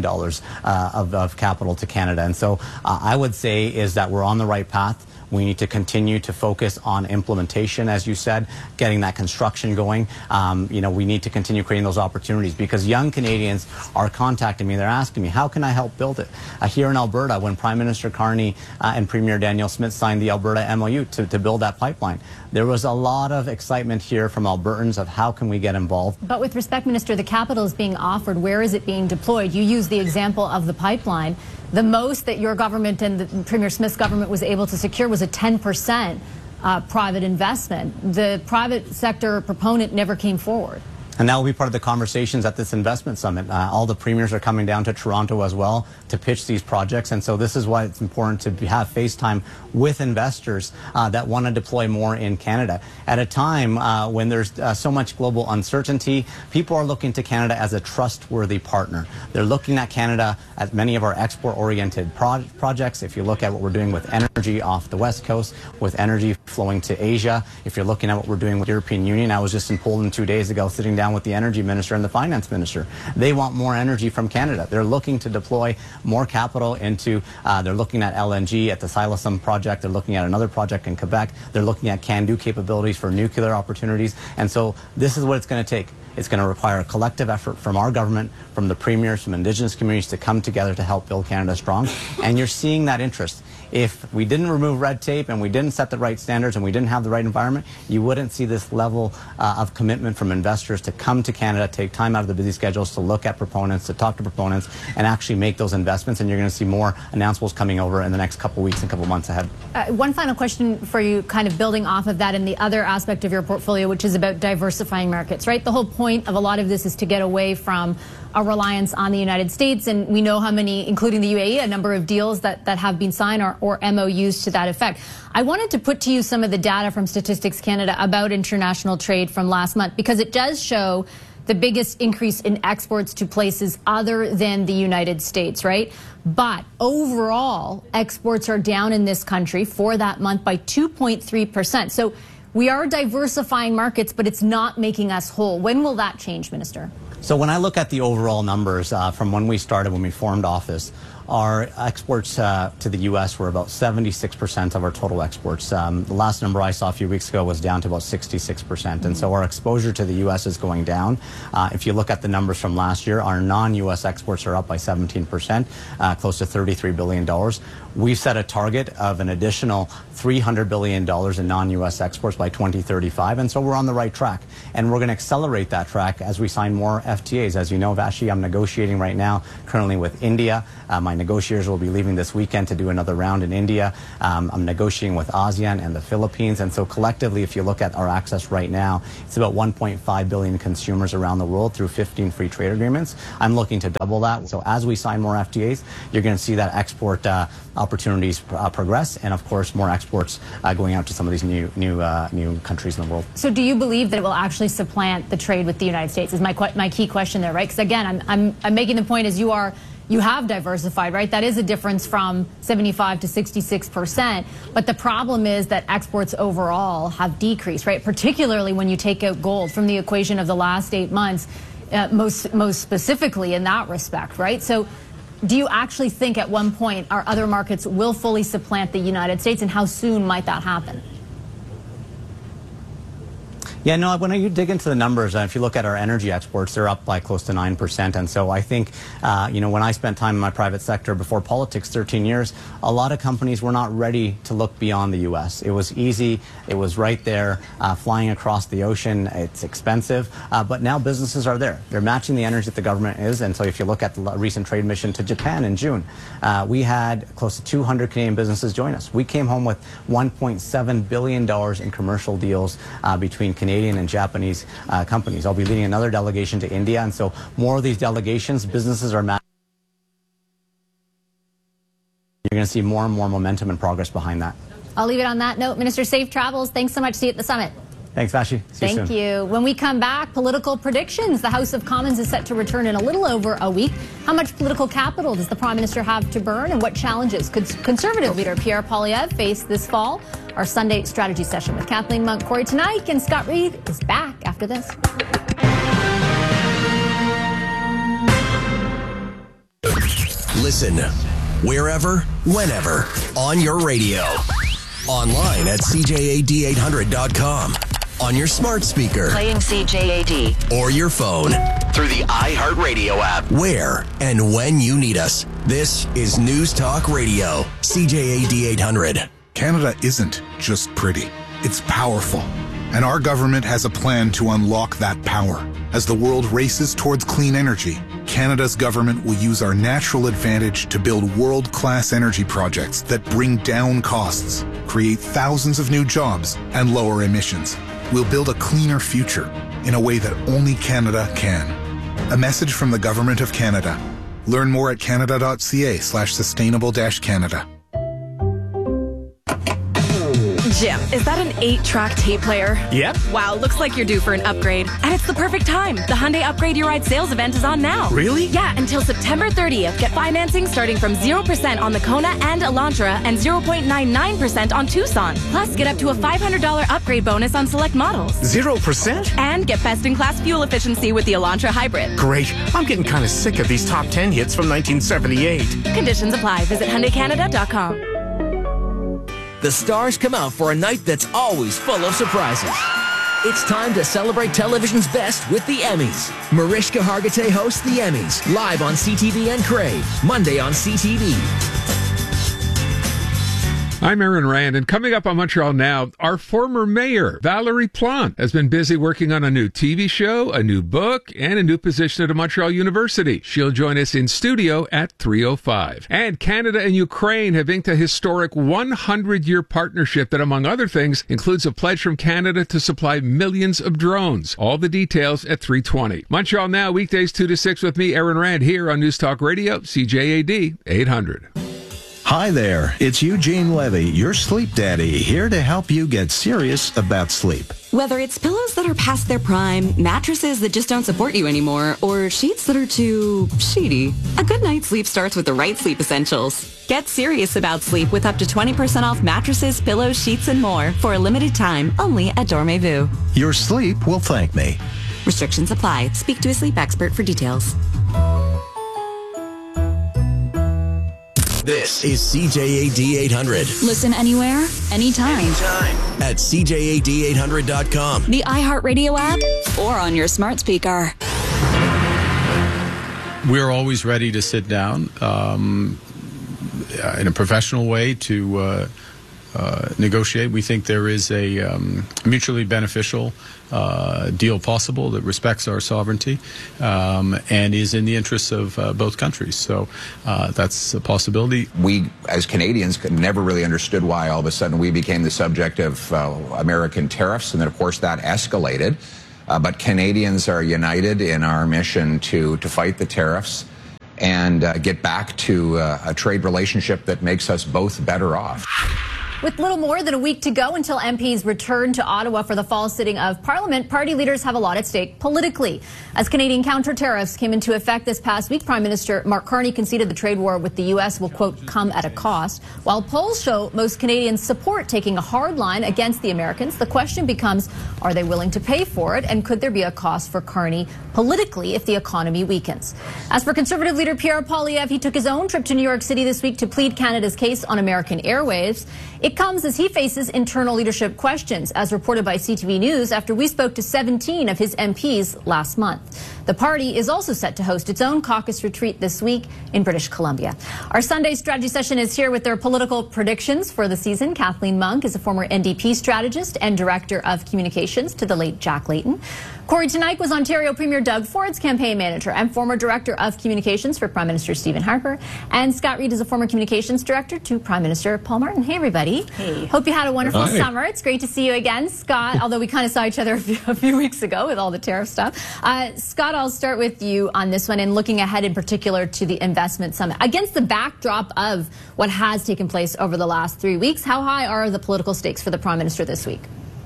of capital to Canada. And so I would say is that we're on the right path. We need to continue to focus on implementation, as you said, getting that construction going. You know, we need to continue creating those opportunities because young Canadians are contacting me. They're asking me, how can I help build it? Here in Alberta, when Prime Minister Carney and Premier Danielle Smith signed the Alberta MOU to build that pipeline, there was a lot of excitement here from Albertans of how can we get involved. But with respect, Minister, the capital is being offered. Where is it being deployed? You use the example of the pipeline. The most that your government and the Premier Smith's government was able to secure was a 10% private investment. The private sector proponent never came forward. And that will be part of the conversations at this investment summit. All the premiers are coming down to Toronto as well to pitch these projects. And so this is why it's important to have FaceTime with investors that want to deploy more in Canada. At a time when there's so much global uncertainty, people are looking to Canada as a trustworthy partner. They're looking at Canada at many of our export-oriented projects. If you look at what we're doing with energy off the West Coast, with energy flowing to Asia, if you're looking at what we're doing with the European Union, I was just in Poland 2 days ago sitting down with the energy minister and the finance minister. They want more energy from Canada. They're looking to deploy more capital into, they're looking at LNG at the Silasam project. They're looking at another project in Quebec. They're looking at can-do capabilities for nuclear opportunities. And so this is what it's going to take. It's going to require a collective effort from our government, from the premiers, from Indigenous communities to come together to help build Canada strong. And you're seeing that interest. If we didn't remove red tape and we didn't set the right standards and we didn't have the right environment, you wouldn't see this level of commitment from investors to come to Canada, take time out of the busy schedules to look at proponents, to talk to proponents, and actually make those investments. And you're going to see more announcements coming over in the next couple weeks and couple months ahead. One final question for you, kind of building off of that and the other aspect of your portfolio, which is about diversifying markets, right? The whole point of a lot of this is to get away from a reliance on the United States, and we know how many, including the UAE, a number of deals that have been signed or MOUs to that effect. I wanted to put to you some of the data from Statistics Canada about international trade from last month, because it does show the biggest increase in exports to places other than the United States, right? But overall, exports are down in this country for that month by 2.3%. So we are diversifying markets, but it's not making us whole. When will that change, Minister? So when I look at the overall numbers from when we started, when we formed office, our exports to the U.S. were about 76% of our total exports. The last number I saw a few weeks ago was down to about 66%. And so our exposure to the U.S. is going down. If you look at the numbers from last year, our non-U.S. exports are up by 17%, close to $33 billion. We've set a target of an additional $300 billion in non-U.S. exports by 2035, and so we're on the right track. And we're going to accelerate that track as we sign more FTAs. As you know, Vashi, I'm negotiating right now currently with India. My negotiators will be leaving this weekend to do another round in India. I'm negotiating with ASEAN and the Philippines. And so collectively, if you look at our access right now, it's about 1.5 billion consumers around the world through 15 free trade agreements. I'm looking to double that. So as we sign more FTAs, you're going to see that export opportunities progress, and of course more exports going out to some of these new countries in the world. So do you believe that it will actually supplant the trade with the United States is my key question there, right? Because again, I'm making the point as you have diversified, right? That is a difference from 75 to 66%. But the problem is that exports overall have decreased, right? Particularly when you take out gold from the equation of the last 8 months, most specifically in that respect, right? So do you actually think at one point our other markets will fully supplant the United States, and how soon might that happen? Yeah, no, when you dig into the numbers, if you look at our energy exports, they're up by close to 9%. And so I think, when I spent time in my private sector before politics, 13 years, a lot of companies were not ready to look beyond the U.S. It was easy. It was right there, flying across the ocean. It's expensive. But now businesses are there. They're matching the energy that the government is. And so if you look at the recent trade mission to Japan in June, we had close to 200 Canadian businesses join us. We came home with $1.7 billion in commercial deals between Canadian and Japanese companies. I'll be leading another delegation to India, and so more of these delegations, businesses are matching. You're going to see more and more momentum and progress behind that. I'll leave it on that note. Minister, safe travels. Thanks so much. See you at the summit. Thanks, Vashi. See you soon. Thank you. When we come back, political predictions. The House of Commons is set to return in a little over a week. How much political capital does the Prime Minister have to burn, and what challenges could Conservative leader Pierre Poilievre face this fall? Our Sunday strategy session with Kathleen Monk, Corey Tonight, and Scott Reed is back after this. Listen wherever, whenever, on your radio. Online at CJAD800.com. On your smart speaker. Playing CJAD. Or your phone. Through the iHeartRadio app. Where and when you need us. This is News Talk Radio. CJAD 800. Canada isn't just pretty. It's powerful. And our government has a plan to unlock that power. As the world races towards clean energy, Canada's government will use our natural advantage to build world-class energy projects that bring down costs, create thousands of new jobs, and lower emissions. We'll build a cleaner future in a way that only Canada can. A message from the Government of Canada. Learn more at canada.ca/sustainable-Canada. Jim, is that an 8-track tape player? Yep. Wow, looks like you're due for an upgrade. And it's the perfect time. The Hyundai Upgrade Your Ride sales event is on now. Really? Yeah, until September 30th. Get financing starting from 0% on the Kona and Elantra and 0.99% on Tucson. Plus, get up to a $500 upgrade bonus on select models. 0%? And get best-in-class fuel efficiency with the Elantra Hybrid. Great. I'm getting kind of sick of these top 10 hits from 1978. Conditions apply. Visit HyundaiCanada.com. The stars come out for a night that's always full of surprises. It's time to celebrate television's best with the Emmys. Mariska Hargitay hosts the Emmys, live on CTV and Crave, Monday on CTV. I'm Aaron Rand, and coming up on Montreal Now, our former mayor, Valerie Plante, has been busy working on a new TV show, a new book, and a new position at a Montreal University. She'll join us in studio at 3:05. And Canada and Ukraine have inked a historic 100-year partnership that, among other things, includes a pledge from Canada to supply millions of drones. All the details at 3:20. Montreal Now, weekdays 2 to 6 with me, Aaron Rand, here on News Talk Radio, CJAD 800. Hi there, it's Eugene Levy, your sleep daddy, here to help you get serious about sleep. Whether it's pillows that are past their prime, mattresses that just don't support you anymore, or sheets that are too sheety, a good night's sleep starts with the right sleep essentials. Get serious about sleep with up to 20% off mattresses, pillows, sheets, and more for a limited time only at Dormez-vous. Your sleep will thank me. Restrictions apply. Speak to a sleep expert for details. This is CJAD 800. Listen anywhere, anytime. At CJAD800.com. The iHeartRadio app or on your smart speaker. We're always ready to sit down in a professional way to negotiate. We think there is a mutually beneficial deal possible that respects our sovereignty and is in the interests of both countries. So that's a possibility. We, as Canadians, never really understood why all of a sudden we became the subject of American tariffs, and then, of course, that escalated. But Canadians are united in our mission to fight the tariffs and get back to a trade relationship that makes us both better off. With little more than a week to go until MPs return to Ottawa for the fall sitting of Parliament, party leaders have a lot at stake politically. As Canadian counter-tariffs came into effect this past week, Prime Minister Mark Carney conceded the trade war with the U.S. will, quote, come at a cost. While polls show most Canadians support taking a hard line against the Americans, the question becomes, are they willing to pay for it? And could there be a cost for Carney politically if the economy weakens? As for Conservative leader Pierre Poilievre, he took his own trip to New York City this week to plead Canada's case on American Airwaves. It comes as he faces internal leadership questions, as reported by CTV News after we spoke to 17 of his MPs last month. The party is also set to host its own caucus retreat this week in British Columbia. Our Sunday strategy session is here with their political predictions for the season. Kathleen Monk is a former NDP strategist and director of communications to the late Jack Layton. Corey Teneycke was Ontario Premier Doug Ford's campaign manager and former director of communications for Prime Minister Stephen Harper. And Scott Reid is a former communications director to Prime Minister Paul Martin. Hey, everybody. Hey. Hope you had a wonderful summer. It's great to see you again, Scott, although we kind of saw each other a few weeks ago with all the tariff stuff. Scott, I'll start with you on this one and looking ahead in particular to the investment summit. Against the backdrop of what has taken place over the last 3 weeks, how high are the political stakes for the Prime Minister this week?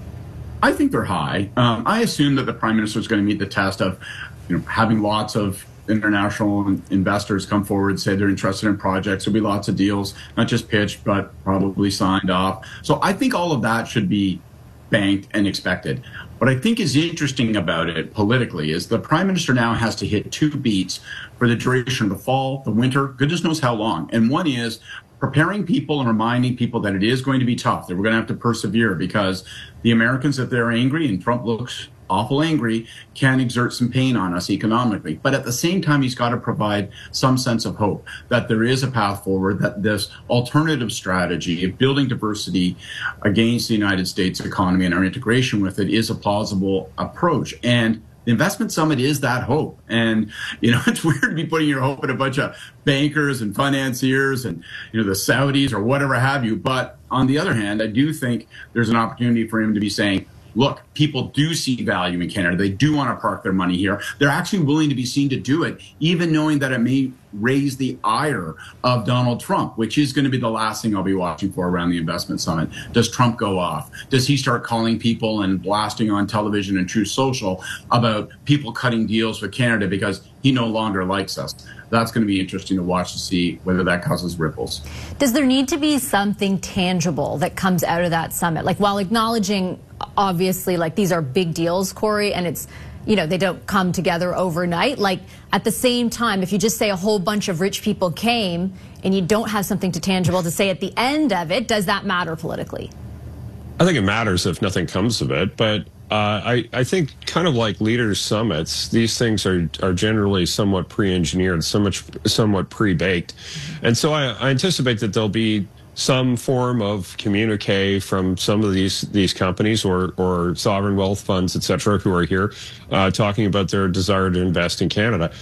I think they're high. I assume that the Prime Minister is going to meet the test of, having lots of international investors come forward, say they're interested in projects. There'll be lots of deals, not just pitched, but probably signed off. So I think all of that should be banked and expected. What I think is interesting about it politically is the Prime Minister now has to hit two beats for the duration of the fall, the winter, goodness knows how long. And one is preparing people and reminding people that it is going to be tough, that we're going to have to persevere because the Americans, if they're angry, and Trump looks awful angry, can exert some pain on us economically. But at the same time, he's got to provide some sense of hope that there is a path forward, that this alternative strategy of building diversity against the United States economy and our integration with it is a plausible approach. And the investment summit is that hope. And, it's weird to be putting your hope in a bunch of bankers and financiers and, the Saudis or whatever have you. But on the other hand, I do think there's an opportunity for him to be saying, look, people do see value in Canada. They do want to park their money here. They're actually willing to be seen to do it, even knowing that it may raise the ire of Donald Trump, which is going to be the last thing I'll be watching for around the investment summit. Does Trump go off? Does he start calling people and blasting on television and Truth Social about people cutting deals with Canada because he no longer likes us? That's going to be interesting to watch to see whether that causes ripples. Does there need to be something tangible that comes out of that summit? Like, while acknowledging, obviously, like, these are big deals, Corey, and it's, they don't come together overnight. Like, at the same time, if you just say a whole bunch of rich people came and you don't have something tangible to say at the end of it, does that matter politically? I think it matters if nothing comes of it, but I think kind of like leaders' summits, these things are generally somewhat pre-engineered, somewhat pre-baked. And so I anticipate that there'll be some form of communique from some of these companies or sovereign wealth funds, et cetera, who are here talking about their desire to invest in Canada.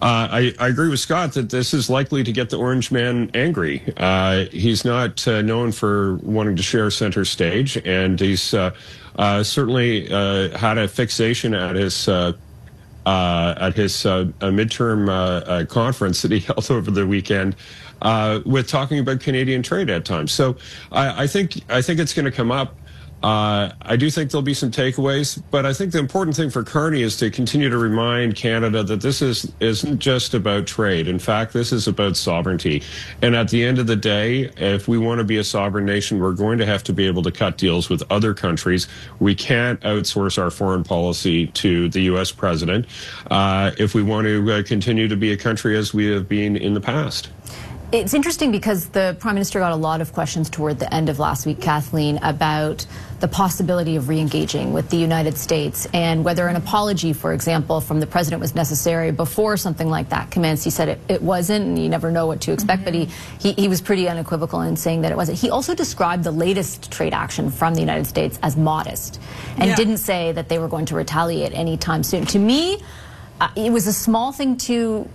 I agree with Scott that this is likely to get the Orange Man angry. He's not known for wanting to share center stage, and he's certainly had a fixation at his at his midterm conference that he held over the weekend, with talking about Canadian trade at times. So I think it's going to come up. I do think there'll be some takeaways, but I think the important thing for Carney is to continue to remind Canada that this isn't just about trade. In fact, this is about sovereignty. And at the end of the day, if we want to be a sovereign nation, we're going to have to be able to cut deals with other countries. We can't outsource our foreign policy to the U.S. president if we want to continue to be a country as we have been in the past. It's interesting because the Prime Minister got a lot of questions toward the end of last week, Kathleen, about the possibility of re-engaging with the United States and whether an apology, for example, from the President was necessary before something like that commenced. He said it wasn't, and you never know what to expect, but he was pretty unequivocal in saying that it wasn't. He also described the latest trade action from the United States as modest and didn't say that they were going to retaliate anytime soon. To me, it was a small thing to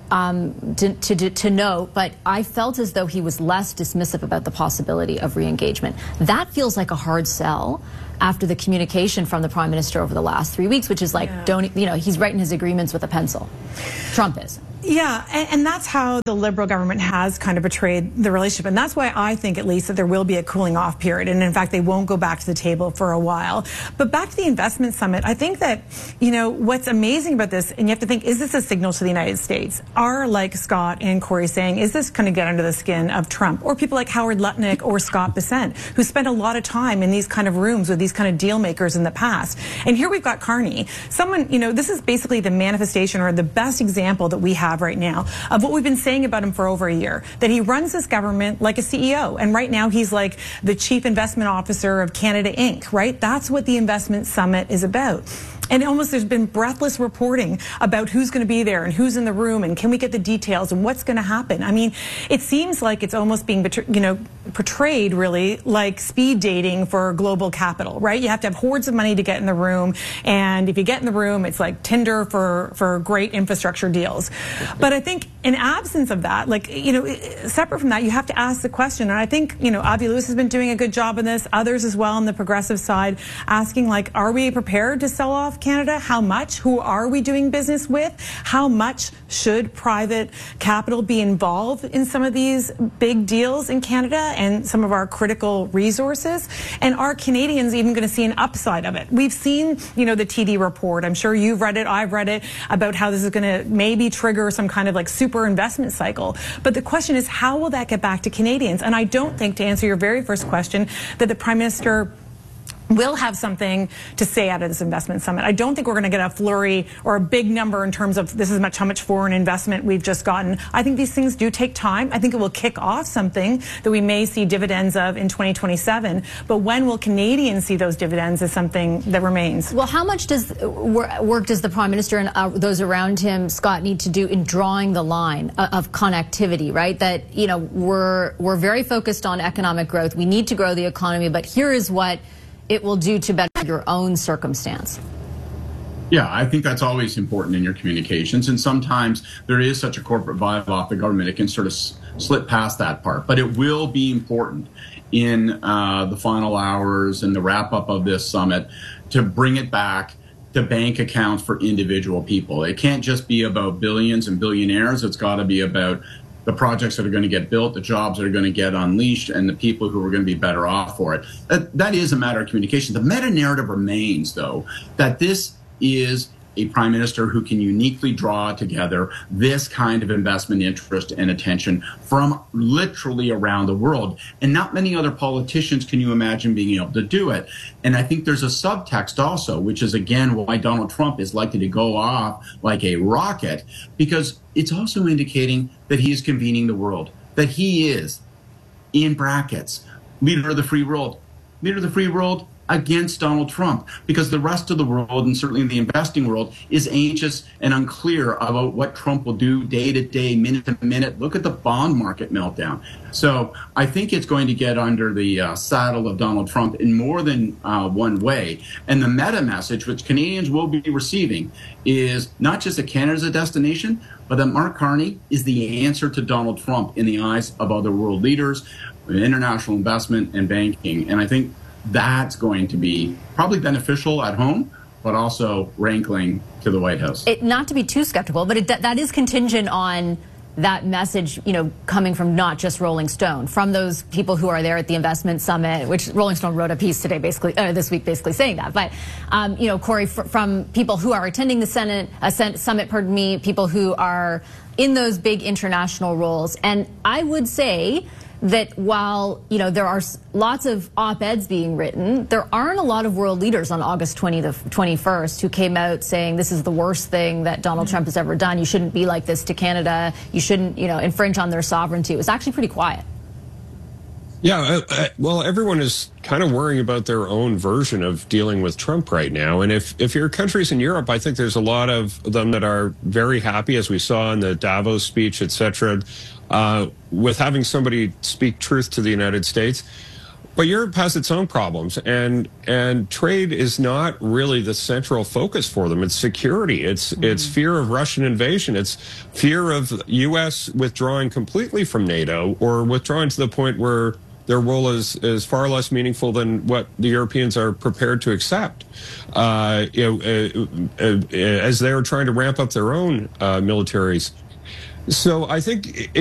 note, but I felt as though he was less dismissive about the possibility of re-engagement. That feels like a hard sell after the communication from the Prime Minister over the last 3 weeks, which is like, he's writing his agreements with a pencil. Trump is. Yeah, and that's how the Liberal government has kind of betrayed the relationship. And that's why I think, at least, that there will be a cooling off period. And in fact, they won't go back to the table for a while. But back to the investment summit, I think that, what's amazing about this, and you have to think, is this a signal to the United States? Are, like Scott and Corey saying, is this going to get under the skin of Trump? Or people like Howard Lutnick or Scott Bessent, who spent a lot of time in these kind of rooms with these kind of deal makers in the past. And here we've got Carney. Someone, this is basically the manifestation or the best example that we have right now of what we've been saying about him for over a year, that he runs this government like a CEO. And right now he's like the chief investment officer of Canada Inc., right? That's what the investment summit is about. And almost there's been breathless reporting about who's going to be there and who's in the room and can we get the details and what's going to happen. I mean, it seems like it's almost being portrayed really like speed dating for global capital, right? You have to have hordes of money to get in the room. And if you get in the room, it's like Tinder for great infrastructure deals. But I think in absence of that, separate from that, you have to ask the question. And I think, Avi Lewis has been doing a good job in this, others as well on the progressive side, asking are we prepared to sell off Canada? How much? Who are we doing business with? How much should private capital be involved in some of these big deals in Canada and some of our critical resources? And are Canadians even going to see an upside of it? We've seen, the TD report. I'm sure you've read it. I've read it about how this is going to maybe trigger some kind of super investment cycle. But the question is, how will that get back to Canadians? And I don't think, to answer your very first question, that the Prime Minister will have something to say out of this investment summit. I don't think we're going to get a flurry or a big number in terms of this is how much foreign investment we've just gotten. I think these things do take time. I think it will kick off something that we may see dividends of in 2027. But when will Canadians see those dividends is something that remains. Well, how much work does the Prime Minister and those around him, Scott, need to do in drawing the line of connectivity, right? That, we're very focused on economic growth. We need to grow the economy, but here is what it will do to better your own circumstance. Yeah, I think that's always important in your communications. And sometimes there is such a corporate vibe off the government, it can sort of slip past that part. But it will be important in the final hours and the wrap up of this summit to bring it back to bank accounts for individual people. It can't just be about billions and billionaires. It's got to be about the projects that are going to get built, the jobs that are going to get unleashed, and the people who are going to be better off for it. That is a matter of communication. The meta-narrative remains, though, that this is a prime minister who can uniquely draw together this kind of investment interest and attention from literally around the world. And not many other politicians can you imagine being able to do it. And I think there's a subtext also, which is, again, why Donald Trump is likely to go off like a rocket, because it's also indicating that he is convening the world, that he is, in brackets, leader of the free world. Leader of the free world against Donald Trump, because the rest of the world, and certainly the investing world, is anxious and unclear about what Trump will do day to day, minute to minute. Look at the bond market meltdown. So I think it's going to get under the saddle of Donald Trump in more than one way. And the meta message, which Canadians will be receiving, is not just that Canada's a destination, but that Mark Carney is the answer to Donald Trump in the eyes of other world leaders, international investment and banking. And I think that's going to be probably beneficial at home, but also rankling to the White House. Not to be too skeptical, but that is contingent on that message, coming from not just Rolling Stone, from those people who are there at the investment summit, which Rolling Stone wrote a piece today, this week, basically saying that. But, Corey, from people who are attending the summit, people who are in those big international roles. And I would say that while, there are lots of op-eds being written, there aren't a lot of world leaders on August 21st who came out saying this is the worst thing that Donald Trump has ever done. You shouldn't be like this to Canada. You shouldn't, infringe on their sovereignty. It was actually pretty quiet. Yeah, well, everyone is kind of worrying about their own version of dealing with Trump right now. And if your countries in Europe, I think there's a lot of them that are very happy, as we saw in the Davos speech, et cetera, with having somebody speak truth to the United States. But Europe has its own problems, and trade is not really the central focus for them. It's security. It's fear of Russian invasion. It's fear of U.S. withdrawing completely from NATO, or withdrawing to the point where their role is far less meaningful than what the Europeans are prepared to accept. As they're trying to ramp up their own militaries. So I think